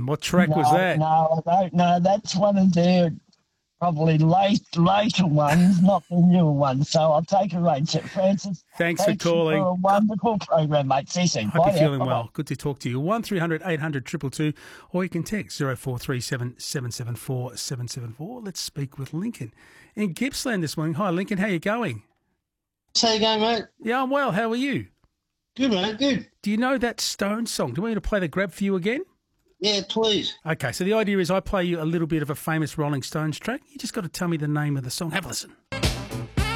What track was that? No, I don't know. That's one of their probably later ones, not the newer ones. So I'll take a rate, Francis. Thanks for calling. For a wonderful program, mate. See you soon. Hope Bye you're now. feeling Bye-bye. well. Good to talk to you. 1300 800 222, or you can text 0437 774 774. Let's speak with Lincoln in Gippsland this morning. Hi, Lincoln. How you going? How you going, mate? Yeah, I'm well. How are you? Good, mate. Good. Do you know that Stones song? Do you want me to play the grab for you again? Yeah, please. Okay, so the idea is I play you a little bit of a famous Rolling Stones track. You just got to tell me the name of the song. Have a listen.